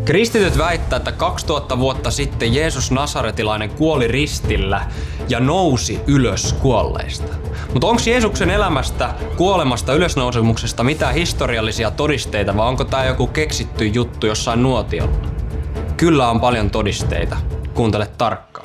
Kristityt väittää, että 2000 vuotta sitten Jeesus Nasaretilainen kuoli ristillä ja nousi ylös kuolleista. Mutta onko Jeesuksen elämästä, kuolemasta, ylösnousemuksesta mitään historiallisia todisteita vai onko tämä joku keksitty juttu jossain nuotiolla? Kyllä on paljon todisteita. Kuuntele tarkkaan.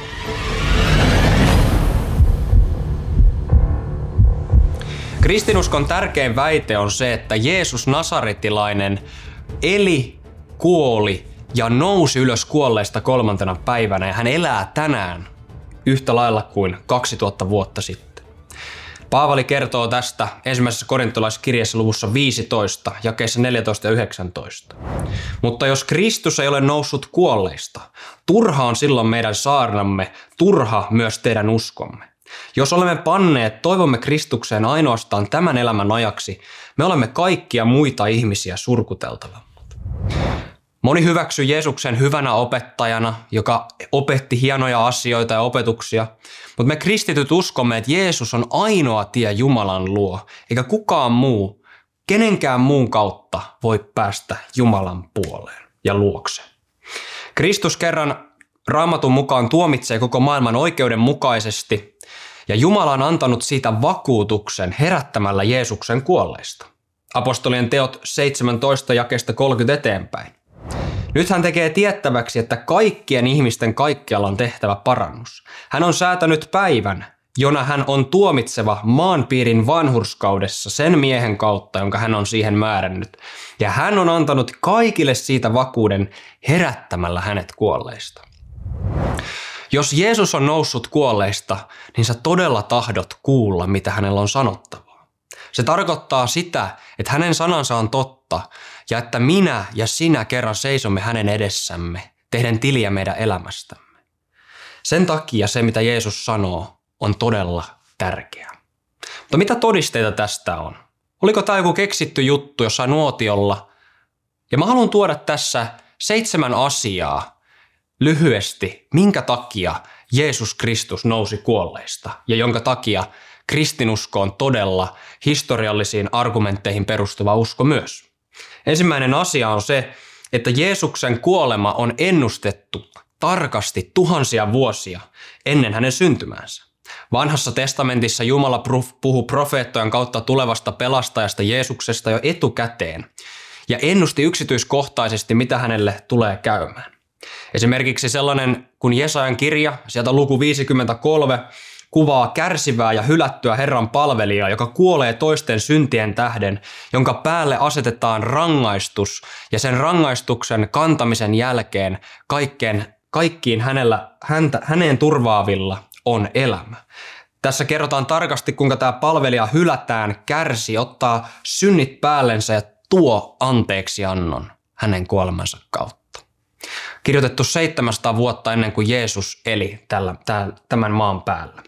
Kristinuskon tärkein väite on se, että Jeesus Nasaretilainen eli, kuoli ja nousi ylös kuolleista 3. päivänä ja hän elää tänään yhtä lailla kuin 2000 vuotta sitten. Paavali kertoo tästä ensimmäisessä korintolaiskirjeessä luvussa 15, jakeissa 14 ja 19. Mutta jos Kristus ei ole noussut kuolleista, turha on silloin meidän saarnamme, turha myös teidän uskomme. Jos olemme panneet toivomme Kristukseen ainoastaan tämän elämän ajaksi, me olemme kaikkia muita ihmisiä surkuteltavammat. Moni hyväksyi Jeesuksen hyvänä opettajana, joka opetti hienoja asioita ja opetuksia, mutta me kristityt uskomme, että Jeesus on ainoa tie Jumalan luo, eikä kukaan muu, kenenkään muun kautta voi päästä Jumalan puoleen ja luokse. Kristus kerran Raamatun mukaan tuomitsee koko maailman oikeudenmukaisesti ja Jumala on antanut siitä vakuutuksen herättämällä Jeesuksen kuolleista. Apostolien teot 17 jakeesta 30 eteenpäin. Nyt hän tekee tiettäväksi, että kaikkien ihmisten kaikkialla on tehtävä parannus. Hän on säätänyt päivän, jona hän on tuomitseva maanpiirin vanhurskaudessa sen miehen kautta, jonka hän on siihen määrännyt. Ja hän on antanut kaikille siitä vakuuden herättämällä hänet kuolleista. Jos Jeesus on noussut kuolleista, niin sä todella tahdot kuulla, mitä hänellä on sanottavaa. Se tarkoittaa sitä, että hänen sanansa on totta ja että minä ja sinä kerran seisomme hänen edessämme, tehden tiliä meidän elämästämme. Sen takia se, mitä Jeesus sanoo, on todella tärkeää. Mutta mitä todisteita tästä on? Oliko tämä joku keksitty juttu jossain nuotiolla? Ja mä haluan tuoda tässä 7 asiaa lyhyesti, minkä takia Jeesus Kristus nousi kuolleista ja jonka takia kristinusko on todella historiallisiin argumentteihin perustuva usko myös. Ensimmäinen asia on se, että Jeesuksen kuolema on ennustettu tarkasti tuhansia vuosia ennen hänen syntymäänsä. Vanhassa testamentissa Jumala puhui profeettojen kautta tulevasta pelastajasta Jeesuksesta jo etukäteen ja ennusti yksityiskohtaisesti, mitä hänelle tulee käymään. Esimerkiksi sellainen kuin Jesajan kirja, sieltä luku 53, kuvaa kärsivää ja hylättyä Herran palvelijaa, joka kuolee toisten syntien tähden, jonka päälle asetetaan rangaistus ja sen rangaistuksen kantamisen jälkeen kaikkiin häneen turvaavilla on elämä. Tässä kerrotaan tarkasti, kuinka tämä palvelija hylätään, kärsii, ottaa synnit päällensä ja tuo anteeksiannon hänen kuolemansa kautta. Kirjoitettu 700 vuotta ennen kuin Jeesus eli tämän maan päällä.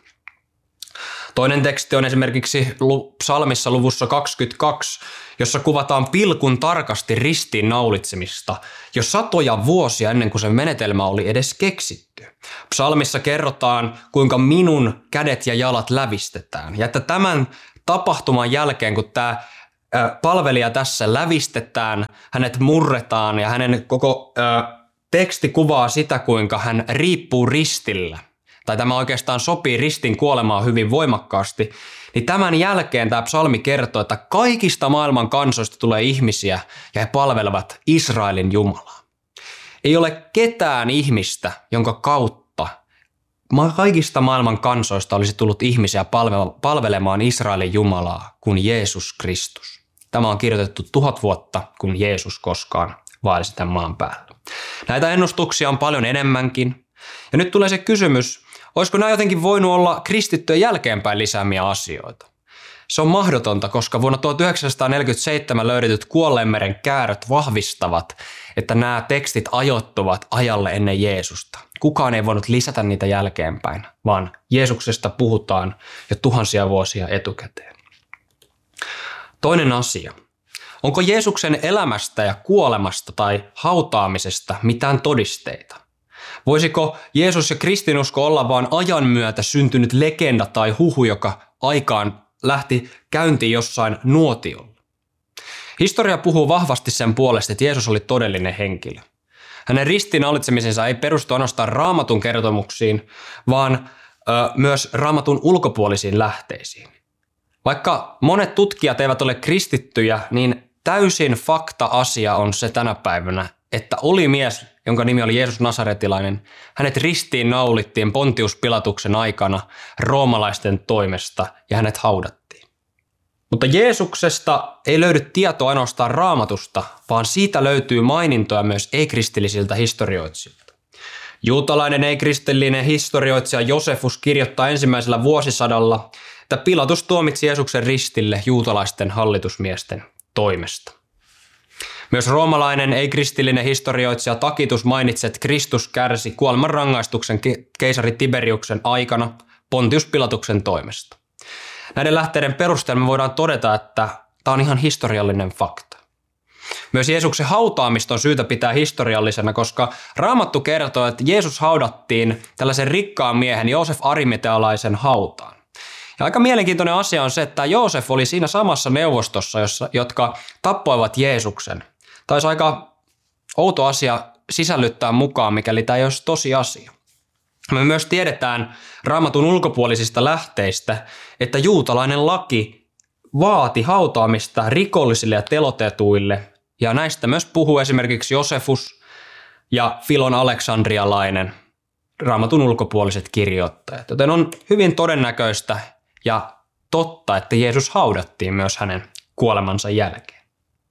Toinen teksti on esimerkiksi psalmissa luvussa 22, jossa kuvataan pilkun tarkasti ristiin naulitsemista jo satoja vuosia ennen kuin se menetelmä oli edes keksitty. Psalmissa kerrotaan, kuinka minun kädet ja jalat lävistetään ja että tämän tapahtuman jälkeen, kun tämä palvelija tässä lävistetään, hänet murretaan ja hänen koko teksti kuvaa sitä, kuinka hän riippuu ristillä. Tai tämä oikeastaan sopii ristin kuolemaan hyvin voimakkaasti, niin tämän jälkeen tämä psalmi kertoo, että kaikista maailman kansoista tulee ihmisiä ja he palvelevat Israelin Jumalaa. Ei ole ketään ihmistä, jonka kautta kaikista maailman kansoista olisi tullut ihmisiä palvelemaan Israelin Jumalaa kuin Jeesus Kristus. Tämä on kirjoitettu 1000 vuotta, kun Jeesus koskaan vaelsi tämän maan päällä. Näitä ennustuksia on paljon enemmänkin. Ja nyt tulee se kysymys, olisiko nämä jotenkin voinut olla kristittyjen jälkeenpäin lisäämiä asioita? Se on mahdotonta, koska vuonna 1947 löydetyt Kuolleenmeren kääröt vahvistavat, että nämä tekstit ajoittuvat ajalle ennen Jeesusta. Kukaan ei voinut lisätä niitä jälkeenpäin, vaan Jeesuksesta puhutaan jo tuhansia vuosia etukäteen. Toinen asia. Onko Jeesuksen elämästä ja kuolemasta tai hautaamisesta mitään todisteita? Voisiko Jeesus ja kristinusko olla vain ajan myötä syntynyt legenda tai huhu, joka aikaan lähti käyntiin jossain nuotiolla? Historia puhuu vahvasti sen puolesta, että Jeesus oli todellinen henkilö. Hänen ristiinnaulitsemisensa ei perustu ainoastaan Raamatun kertomuksiin, vaan myös Raamatun ulkopuolisiin lähteisiin. Vaikka monet tutkijat eivät ole kristittyjä, niin täysin fakta-asia on se tänä päivänä, että oli mies, jonka nimi oli Jeesus Nasaretilainen. Hänet ristiin naulittiin Pontius Pilatuksen aikana roomalaisten toimesta ja hänet haudattiin. Mutta Jeesuksesta ei löydy tietoa ainoastaan Raamatusta, vaan siitä löytyy mainintoja myös ei-kristillisiltä historioitsijoilta. Juutalainen ei-kristillinen historioitsija Josefus kirjoittaa ensimmäisellä vuosisadalla, että Pilatus tuomitsi Jeesuksen ristille juutalaisten hallitusmiesten toimesta. Myös roomalainen ei-kristillinen historioitsija Tacitus mainitsi, että Kristus kärsi kuolemanrangaistuksen keisari Tiberiuksen aikana Pontius Pilatuksen toimesta. Näiden lähteiden perusteella me voidaan todeta, että tämä on ihan historiallinen fakta. Myös Jeesuksen hautaamista on syytä pitää historiallisena, koska Raamattu kertoo, että Jeesus haudattiin tällaisen rikkaan miehen Joosef Arimatealaisen hautaan. Ja aika mielenkiintoinen asia on se, että Joosef oli siinä samassa neuvostossa, jotka tappoivat Jeesuksen. Tämä olisi aika outo asia sisällyttää mukaan, mikäli tämä ei olisi tosi asia. Me myös tiedetään Raamatun ulkopuolisista lähteistä, että juutalainen laki vaati hautaamista rikollisille ja telotetuille, ja näistä myös puhuu esimerkiksi Josefus ja Filon Aleksandrialainen, Raamatun ulkopuoliset kirjoittajat. Joten on hyvin todennäköistä ja totta, että Jeesus haudattiin myös hänen kuolemansa jälkeen.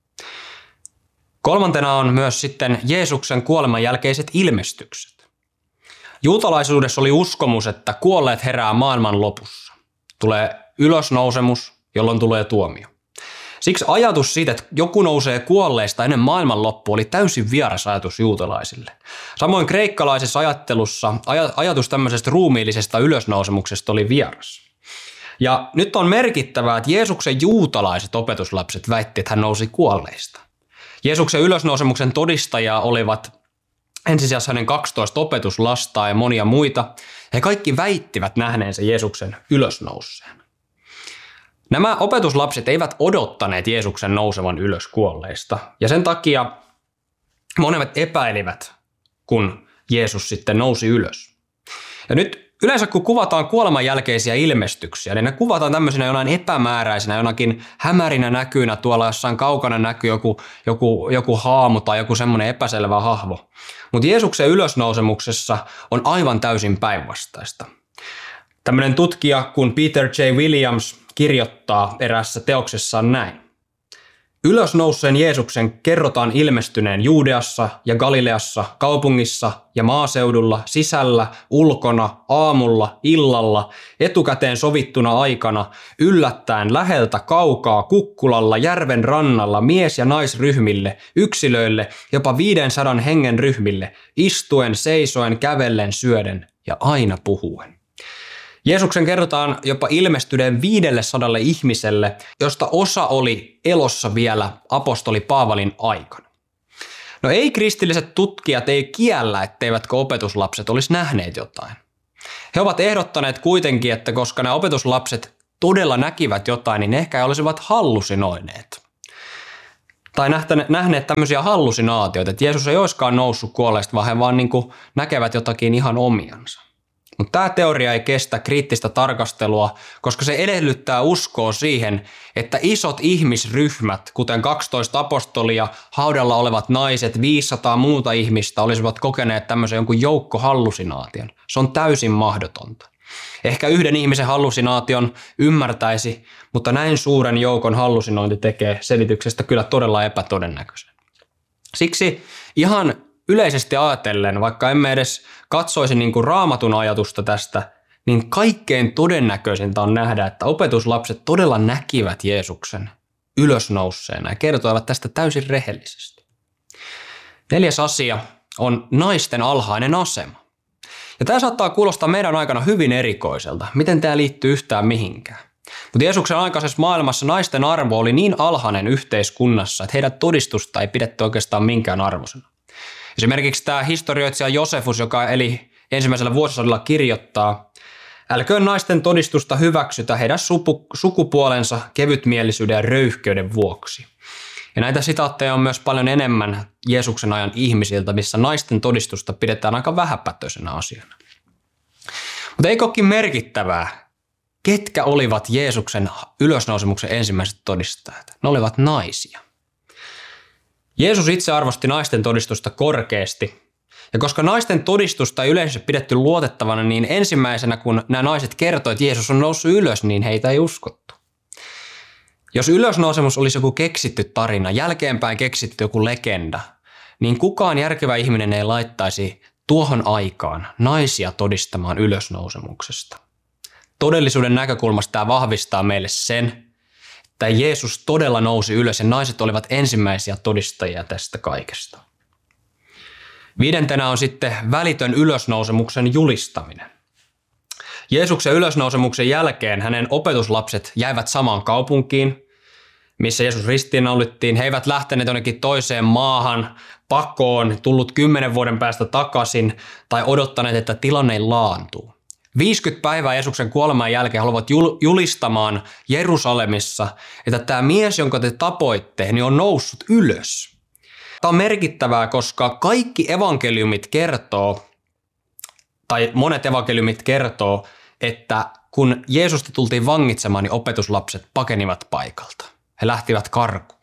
Kolmantena on myös sitten Jeesuksen kuoleman jälkeiset ilmestykset. Juutalaisuudessa oli uskomus, että kuolleet herää maailman lopussa. Tulee ylösnousemus, jolloin tulee tuomio. Siksi ajatus siitä, että joku nousee kuolleista ennen maailmanloppua, oli täysin vieras ajatus juutalaisille. Samoin kreikkalaisessa ajattelussa ajatus tämmöisestä ruumiillisesta ylösnousemuksesta oli vieras. Ja nyt on merkittävää, että Jeesuksen juutalaiset opetuslapset väitti, että hän nousi kuolleista. Jeesuksen ylösnousemuksen todistajia olivat ensisijassa hänen 12 opetuslastaan ja monia muita. He kaikki väittivät nähneensä Jeesuksen ylösnouseen. Nämä opetuslapset eivät odottaneet Jeesuksen nousevan ylös kuolleista, ja sen takia monet epäilivät, kun Jeesus sitten nousi ylös. Ja nyt yleensä kun kuvataan kuoleman jälkeisiä ilmestyksiä, niin ne kuvataan tämmöisenä jonain epämääräisenä, jonakin hämärinä näkyynä, tuolla jossain kaukana näkyy joku haamu tai joku semmoinen epäselvä hahmo. Mutta Jeesuksen ylösnousemuksessa on aivan täysin päinvastaista. Tämmöinen tutkija kuin Peter J. Williams kirjoittaa eräässä teoksessaan näin. Ylösnouseen Jeesuksen kerrotaan ilmestyneen Juudeassa ja Galileassa, kaupungissa ja maaseudulla, sisällä, ulkona, aamulla, illalla, etukäteen sovittuna aikana, yllättäen läheltä kaukaa, kukkulalla, järven rannalla, mies- ja naisryhmille, yksilöille, jopa 500 hengen ryhmille, istuen, seisoen, kävellen, syöden ja aina puhuen. Jeesuksen kerrotaan jopa ilmestyneen 500 ihmiselle, josta osa oli elossa vielä apostoli Paavalin aikana. No ei-kristilliset tutkijat ei kiellä, etteivätkö opetuslapset olisi nähneet jotain. He ovat ehdottaneet kuitenkin, että koska nämä opetuslapset todella näkivät jotain, niin ehkä he olisivat hallusinoineet. Tai nähneet tämmöisiä hallusinaatioita, että Jeesus ei olisikaan noussut kuolleista, vaan he vaan näkevät jotakin ihan omiansa. Mutta tämä teoria ei kestä kriittistä tarkastelua, koska se edellyttää uskoa siihen, että isot ihmisryhmät, kuten 12 apostolia, haudalla olevat naiset, 500 muuta ihmistä, olisivat kokeneet tämmöisen jonkun joukkohallusinaation. Se on täysin mahdotonta. Ehkä yhden ihmisen hallusinaation ymmärtäisi, mutta näin suuren joukon hallusinointi tekee selityksestä kyllä todella epätodennäköisen. Siksi ihan yleisesti ajatellen, vaikka emme edes katsoisi Raamatun ajatusta tästä, niin kaikkein todennäköisintä on nähdä, että opetuslapset todella näkivät Jeesuksen ylösnouseena ja kertoivat tästä täysin rehellisesti. 4. asia on naisten alhainen asema. Ja tämä saattaa kuulostaa meidän aikana hyvin erikoiselta. Miten tämä liittyy yhtään mihinkään? Mutta Jeesuksen aikaisessa maailmassa naisten arvo oli niin alhainen yhteiskunnassa, että heidän todistusta ei pidetty oikeastaan minkään arvoisena. Esimerkiksi tämä historioitsija Josefus, joka eli ensimmäisellä vuosisadalla, kirjoittaa: älköön naisten todistusta hyväksytä heidän sukupuolensa kevytmielisyyden ja röyhkeyden vuoksi. Ja näitä sitaatteja on myös paljon enemmän Jeesuksen ajan ihmisiltä, missä naisten todistusta pidetään aika vähäpätöisenä asiana. Mutta eikö olekin merkittävää, ketkä olivat Jeesuksen ylösnousemuksen ensimmäiset todistajat? Ne olivat naisia. Jeesus itse arvosti naisten todistusta korkeasti. Ja koska naisten todistusta ei yleensä pidetty luotettavana, niin ensimmäisenä kun nämä naiset kertoivat, että Jeesus on noussut ylös, niin heitä ei uskottu. Jos ylösnousemus olisi joku keksitty tarina, jälkeenpäin keksitty joku legenda, niin kukaan järkevä ihminen ei laittaisi tuohon aikaan naisia todistamaan ylösnousemuksesta. Todellisuuden näkökulmasta tämä vahvistaa meille sen, että Jeesus todella nousi ylös ja naiset olivat ensimmäisiä todistajia tästä kaikesta. 5. on sitten välitön ylösnousemuksen julistaminen. Jeesuksen ylösnousemuksen jälkeen hänen opetuslapset jäivät samaan kaupunkiin, missä Jeesus ristiinnaulittiin. He eivät lähteneet jonnekin toiseen maahan, pakoon, tullut 10 vuoden päästä takaisin tai odottaneet, että tilanne laantuu. 50 päivää Jeesuksen kuoleman jälkeen haluavat julistamaan Jerusalemissa, että tämä mies, jonka te tapoitte, niin on noussut ylös. Tämä on merkittävää, koska kaikki evankeliumit kertoo, tai monet evankeliumit kertoo, että kun Jeesusta tultiin vangitsemaan, niin opetuslapset pakenivat paikalta. He lähtivät karkuun.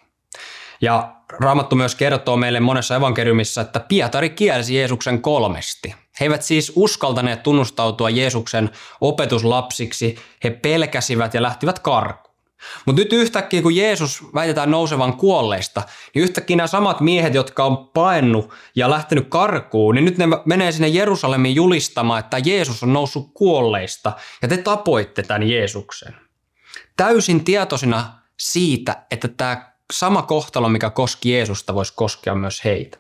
Ja Raamattu myös kertoo meille monessa evankeliumissa, että Pietari kielsi Jeesuksen 3. He eivät siis uskaltaneet tunnustautua Jeesuksen opetuslapsiksi, he pelkäsivät ja lähtivät karkuun. Mutta nyt yhtäkkiä, kun Jeesus väitetään nousevan kuolleista, niin yhtäkkiä nämä samat miehet, jotka on paennut ja lähtenyt karkuun, niin nyt ne menee sinne Jerusalemiin julistamaan, että Jeesus on noussut kuolleista ja te tapoitte tämän Jeesuksen. Täysin tietoisina siitä, että tämä sama kohtalo, mikä koski Jeesusta, voisi koskea myös heitä.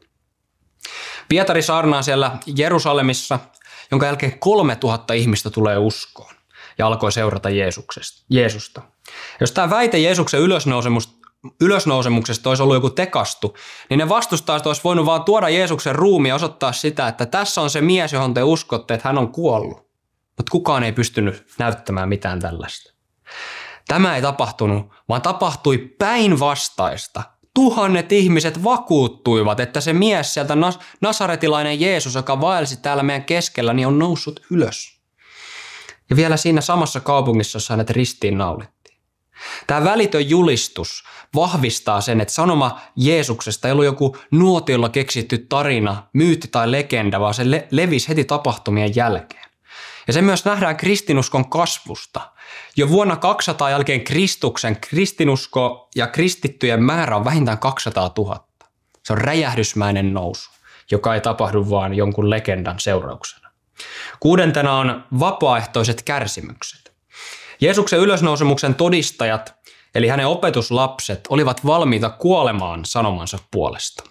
Pietari saarnaa siellä Jerusalemissa, jonka jälkeen 3000 ihmistä tulee uskoon ja alkoi seurata Jeesusta. Jos tämä väite Jeesuksen ylösnousemuksesta olisi ollut joku tekastu, niin ne vastustajat olisi voinut vaan tuoda Jeesuksen ruumiin ja osoittaa sitä, että tässä on se mies, johon te uskotte, että hän on kuollut. Mutta kukaan ei pystynyt näyttämään mitään tällaista. Tämä ei tapahtunut, vaan tapahtui päinvastaista. Tuhannet ihmiset vakuuttuivat, että se mies sieltä nasaretilainen Jeesus, joka vaelsi täällä meidän keskellä, niin on noussut ylös. Ja vielä siinä samassa kaupungissa, jossa hänet ristiinnaulittiin. Tämä välitön julistus vahvistaa sen, että sanoma Jeesuksesta ei ollut joku nuotiolla keksitty tarina, myytti tai legenda, vaan se levisi heti tapahtumien jälkeen. Ja se myös nähdään kristinuskon kasvusta. Jo vuonna 200 jälkeen Kristuksen kristinusko ja kristittyjen määrä on vähintään 200 000. Se on räjähdysmäinen nousu, joka ei tapahdu vaan jonkun legendan seurauksena. 6. on vapaaehtoiset kärsimykset. Jeesuksen ylösnousemuksen todistajat, eli hänen opetuslapset, olivat valmiita kuolemaan sanomansa puolesta.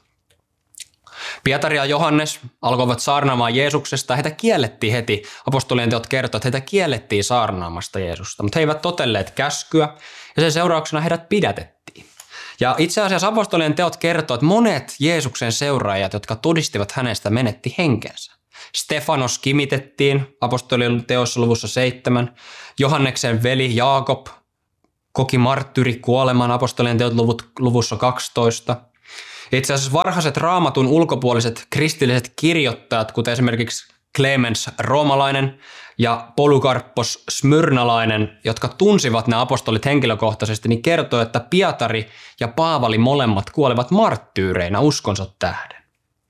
Pietari ja Johannes alkoivat saarnaamaan Jeesuksesta. Heitä kiellettiin heti. Apostolien teot kertovat, että heitä kiellettiin saarnaamasta Jeesusta, mutta he eivät totelleet käskyä ja sen seurauksena heidät pidätettiin. Ja itse asiassa apostolien teot kertovat, että monet Jeesuksen seuraajat, jotka todistivat hänestä, menetti henkensä. Stefanos kimitettiin apostolien teossa luvussa 7. Johanneksen veli Jaakob koki marttyyrikuoleman apostolien teot luvussa 12. Itse asiassa varhaiset raamatun ulkopuoliset kristilliset kirjoittajat, kuten esimerkiksi Clemens roomalainen ja Polykarppos smyrnalainen, jotka tunsivat nämä apostolit henkilökohtaisesti, niin kertoo, että Pietari ja Paavali molemmat kuolivat marttyyreinä uskonsa tähden.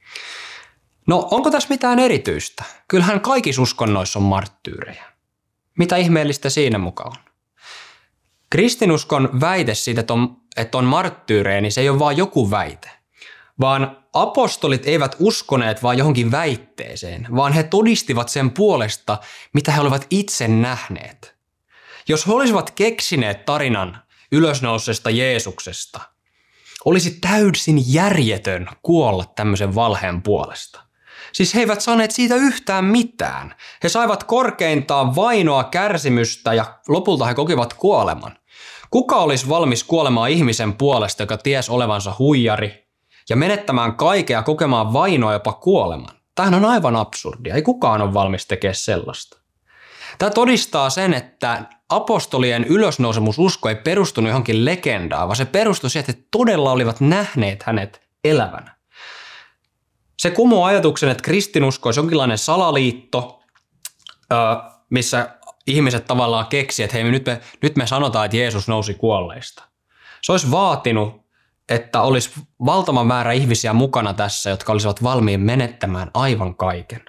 No onko tässä mitään erityistä? Kyllähän kaikissa uskonnoissa on marttyyrejä. Mitä ihmeellistä siinä mukaan on? Kristinuskon väite siitä, että on marttyyrejä, niin se ei ole vaan joku väite. Vaan apostolit eivät uskoneet vaan johonkin väitteeseen, vaan he todistivat sen puolesta, mitä he olivat itse nähneet. Jos he olisivat keksineet tarinan ylösnousseesta Jeesuksesta, olisi täysin järjetön kuolla tämmöisen valheen puolesta. Siis he eivät saaneet siitä yhtään mitään. He saivat korkeintaan vainoa, kärsimystä ja lopulta he kokivat kuoleman. Kuka olisi valmis kuolemaan ihmisen puolesta, joka ties olevansa huijari, ja menettämään kaikkea, kokemaan vainoa, jopa kuoleman? Tämähän on aivan absurdia. Ei kukaan ole valmis tekemään sellaista. Tämä todistaa sen, että apostolien ylösnousemususko ei perustunut johonkin legendaan, vaan se perustui siihen, että he todella olivat nähneet hänet elävänä. Se kumoaa ajatuksen, että kristinusko olisi jonkinlainen salaliitto, missä ihmiset tavallaan keksivät, että hei, nyt me sanotaan, että Jeesus nousi kuolleista. Se olisi vaatinut, että olisi valtava määrä ihmisiä mukana tässä, jotka olisivat valmiin menettämään aivan kaiken.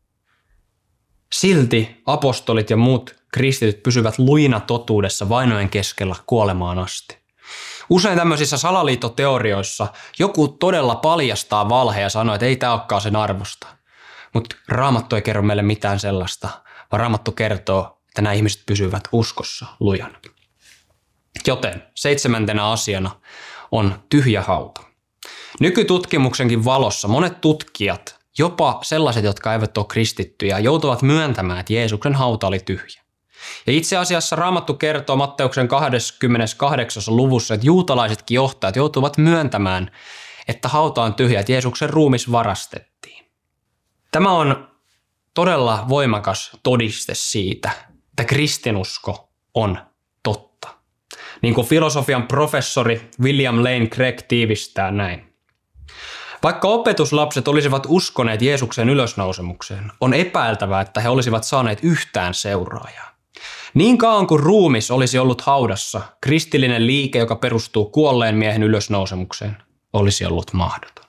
Silti apostolit ja muut kristityt pysyvät luina totuudessa vainojen keskellä kuolemaan asti. Usein tämmöisissä salaliittoteorioissa joku todella paljastaa valheen ja sanoo, että ei tämä olekaan sen arvosta. Mutta Raamattu ei kerro meille mitään sellaista, vaan Raamattu kertoo, että nämä ihmiset pysyvät uskossa lujana. Joten 7. asiana on tyhjä hauta. Nykytutkimuksenkin valossa monet tutkijat, jopa sellaiset, jotka eivät ole kristittyjä, joutuvat myöntämään, että Jeesuksen hauta oli tyhjä. Ja itse asiassa Raamattu kertoo Matteuksen 28. luvussa, että juutalaisetkin johtajat joutuvat myöntämään, että hauta on tyhjä, että Jeesuksen ruumis varastettiin. Tämä on todella voimakas todiste siitä, että kristinusko on totta. Niin kuin filosofian professori William Lane Craig tiivistää näin. Vaikka opetuslapset olisivat uskoneet Jeesuksen ylösnousemukseen, on epäiltävää, että he olisivat saaneet yhtään seuraajaa. Niin kauan kuin ruumis olisi ollut haudassa, kristillinen liike, joka perustuu kuolleen miehen ylösnousemukseen, olisi ollut mahdoton.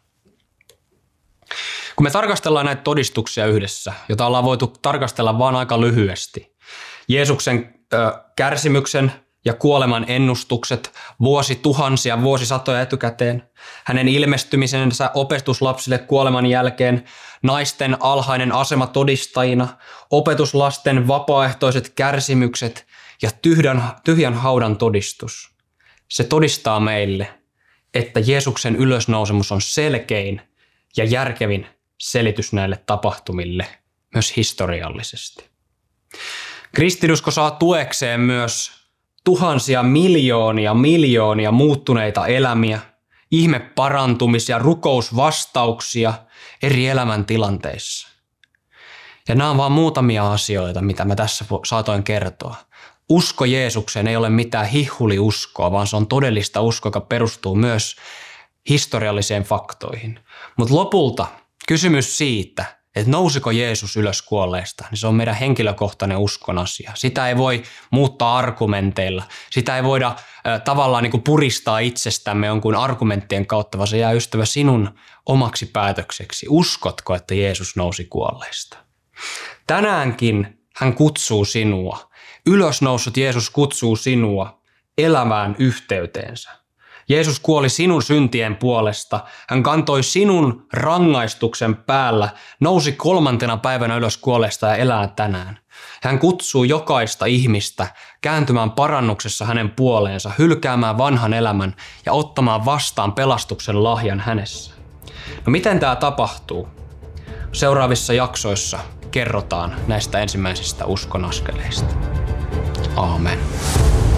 Kun me tarkastellaan näitä todistuksia yhdessä, jota ollaan voitu tarkastella vain aika lyhyesti, Jeesuksen kärsimyksen ja kuoleman ennustukset vuosituhansia, vuosisatoja etukäteen, hänen ilmestymisensä opetuslapsille kuoleman jälkeen, naisten alhainen asema todistajina, opetuslasten vapaaehtoiset kärsimykset ja tyhjän haudan todistus. Se todistaa meille, että Jeesuksen ylösnousemus on selkein ja järkevin selitys näille tapahtumille, myös historiallisesti. Kristinusko saa tuekseen myös tuhansia, miljoonia muuttuneita elämiä, ihmeparantumisia, rukousvastauksia eri elämäntilanteissa. Ja nämä on vain muutamia asioita, mitä mä tässä saatoin kertoa. Usko Jeesukseen ei ole mitään hihuliuskoa, vaan se on todellista uskoa, joka perustuu myös historialliseen faktoihin. Mutta lopulta kysymys siitä, että nousiko Jeesus ylös kuolleista, niin se on meidän henkilökohtainen uskon asia. Sitä ei voi muuttaa argumenteilla. Sitä ei voida tavallaan niin kuin puristaa itsestämme jonkun argumenttien kautta, vaan se jää ystävä sinun omaksi päätökseksi. Uskotko, että Jeesus nousi kuolleista? Tänäänkin hän kutsuu sinua. Ylösnoussut Jeesus kutsuu sinua elämään yhteyteensä. Jeesus kuoli sinun syntien puolesta. Hän kantoi sinun rangaistuksen päällä, nousi 3. päivänä ylös kuolleesta ja elää tänään. Hän kutsuu jokaista ihmistä kääntymään parannuksessa hänen puoleensa, hylkäämään vanhan elämän ja ottamaan vastaan pelastuksen lahjan hänessä. No miten tämä tapahtuu? Seuraavissa jaksoissa kerrotaan näistä ensimmäisistä uskonaskeleista. Aamen.